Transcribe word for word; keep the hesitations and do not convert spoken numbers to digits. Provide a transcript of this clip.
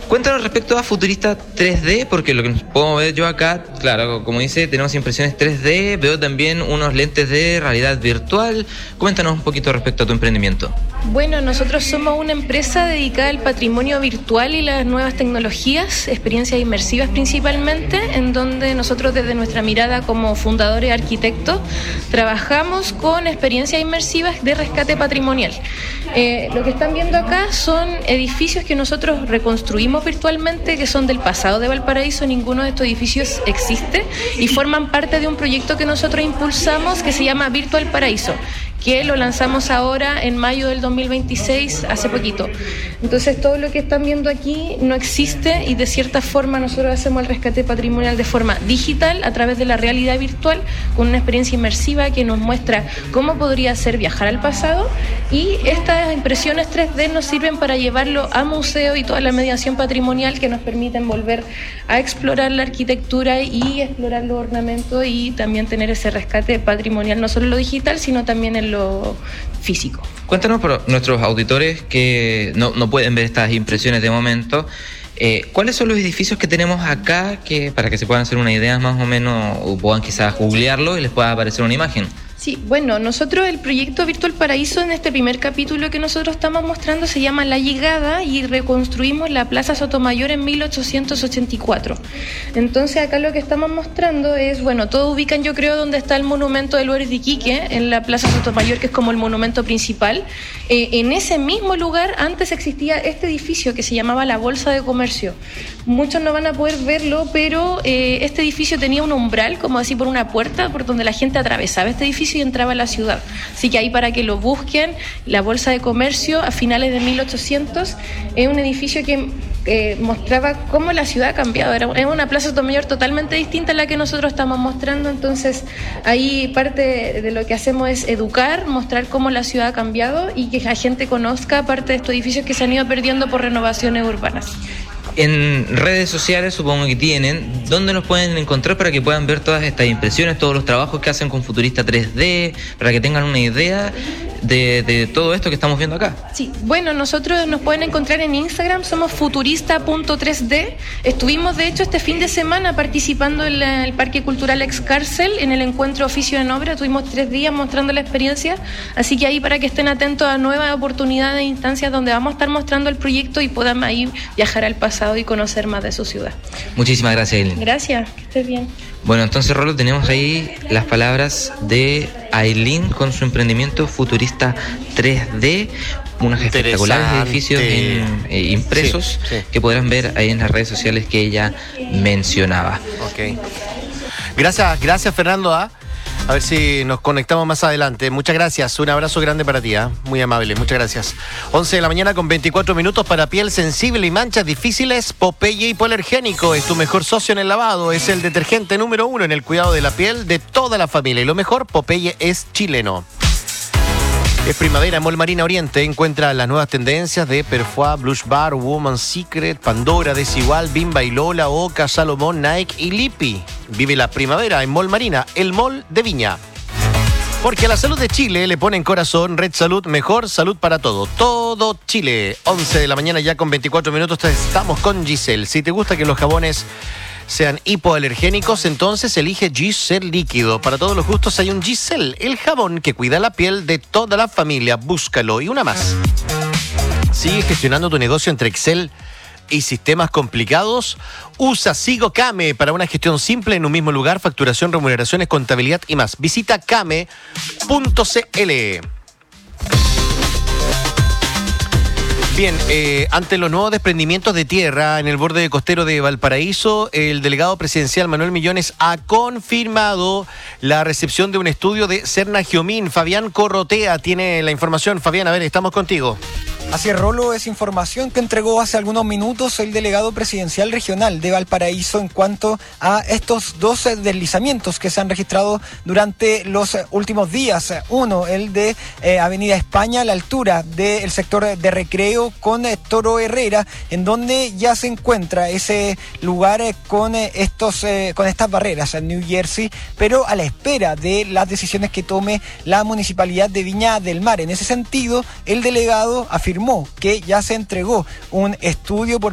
Cuéntanos respecto a Futurista tres D, porque lo que puedo ver yo acá, claro, como dice, tenemos impresiones tres D, veo también unos lentes de realidad virtual. Cuéntanos un poquito respecto a tu emprendimiento. Bueno, nosotros somos una empresa dedicada al patrimonio virtual y las nuevas tecnologías, experiencias inmersivas principalmente, en donde nosotros desde nuestra mirada como fundadores y arquitectos trabajamos con experiencias inmersivas de rescate patrimonial. Eh, lo que están viendo acá son edificios que nosotros reconstruimos virtualmente, que son del pasado de Valparaíso. Ninguno de estos edificios existe y forman parte de un proyecto que nosotros impulsamos que se llama Virtual Paraíso, que lo lanzamos ahora en mayo del dos mil veintiséis, hace poquito. Entonces todo lo que están viendo aquí no existe y de cierta forma nosotros hacemos el rescate patrimonial de forma digital a través de la realidad virtual, con una experiencia inmersiva que nos muestra cómo podría ser viajar al pasado, y estas impresiones tres D nos sirven para llevarlo a museo y toda la mediación patrimonial que nos permiten volver a explorar la arquitectura y explorar los ornamentos y también tener ese rescate patrimonial, no solo en lo digital, sino también en lo físico. Cuéntanos para nuestros auditores que no, no pueden ver estas impresiones de momento, eh, ¿cuáles son los edificios que tenemos acá que para que se puedan hacer una idea más o menos, o puedan quizás googlearlo y les pueda aparecer una imagen? Sí, bueno, nosotros el proyecto Virtual Paraíso, en este primer capítulo que nosotros estamos mostrando, se llama La Llegada, y reconstruimos la Plaza Sotomayor en mil ochocientos ochenta y cuatro. Entonces acá lo que estamos mostrando es, bueno, todos ubican, yo creo, donde está el monumento de Loures de Iquique, en la Plaza Sotomayor, que es como el monumento principal. Eh, en ese mismo lugar antes existía este edificio que se llamaba la Bolsa de Comercio. Muchos no van a poder verlo, pero eh, este edificio tenía un umbral, como así por una puerta, por donde la gente atravesaba este edificio y entraba a la ciudad. Así que ahí, para que lo busquen, la Bolsa de Comercio a finales de mil ochocientos es un edificio que eh, mostraba cómo la ciudad ha cambiado. Era, era una plaza Sotomayor totalmente distinta a la que nosotros estamos mostrando. Entonces ahí parte de lo que hacemos es educar, mostrar cómo la ciudad ha cambiado y que la gente conozca parte de estos edificios que se han ido perdiendo por renovaciones urbanas. En redes sociales supongo que tienen, ¿dónde los pueden encontrar para que puedan ver todas estas impresiones, todos los trabajos que hacen con Futurista tres D, para que tengan una idea de, de todo esto que estamos viendo acá? Sí, bueno, nosotros nos pueden encontrar en Instagram, somos futurista punto tres D. Estuvimos, de hecho, este fin de semana participando en la, el Parque Cultural Excárcel, en el encuentro Oficio en Obra. Tuvimos tres días mostrando la experiencia, así que ahí, para que estén atentos a nuevas oportunidades e instancias donde vamos a estar mostrando el proyecto y puedan ahí viajar al pasado y conocer más de su ciudad. Muchísimas gracias, Aileen. Gracias, que estés bien. Bueno, entonces, Rolo, tenemos ahí las palabras de Aileen con su emprendimiento Futurista tres D, unos espectaculares edificios en, eh, impresos, sí, sí, que podrán ver ahí en las redes sociales que ella mencionaba. Ok. Gracias, gracias, Fernando. ¿ah? A ver si nos conectamos más adelante. Muchas gracias. Un abrazo grande para ti. ¿eh? Muy amable. Muchas gracias. once de la mañana con veinticuatro minutos. Para piel sensible y manchas difíciles, Popeye Hipoalergénico es tu mejor socio en el lavado. Es el detergente número uno en el cuidado de la piel de toda la familia. Y lo mejor, Popeye es chileno. Es primavera en Mall Marina Oriente. Encuentra las nuevas tendencias de Perfua, Blush Bar, Woman's Secret, Pandora, Desigual, Bimba y Lola, Oca, Salomón, Nike y Lippi. Vive la primavera en Mall Marina, el mall de Viña. Porque a la salud de Chile le ponen corazón. Red Salud, mejor salud para todo. Todo Chile. once de la mañana ya con veinticuatro minutos. Estamos con Giselle. Si te gusta que los jabones sean hipoalergénicos, entonces elige Giselle líquido. Para todos los gustos hay un Giselle, el jabón que cuida la piel de toda la familia. Búscalo. Y una más. Sigue gestionando tu negocio entre Excel y sistemas complicados. Usa SigoCame para una gestión simple en un mismo lugar, facturación, remuneraciones, contabilidad y más. Visita came punto cl. Bien, eh, ante los nuevos desprendimientos de tierra en el borde costero de Valparaíso, el delegado presidencial Manuel Millones ha confirmado la recepción de un estudio de Serna Geomín. Fabián Corrotea tiene la información. Fabián, a ver, estamos contigo. Así es, Rolo, es información que entregó hace algunos minutos el delegado presidencial regional de Valparaíso en cuanto a estos dos deslizamientos que se han registrado durante los últimos días. Uno, el de eh, Avenida España, a la altura del sector de Recreo con eh, Toro Herrera, en donde ya se encuentra ese lugar eh, con, eh, estos, eh, con estas barreras en New Jersey, pero a la espera de las decisiones que tome la Municipalidad de Viña del Mar. En ese sentido, el delegado afirmó que ya se entregó un estudio por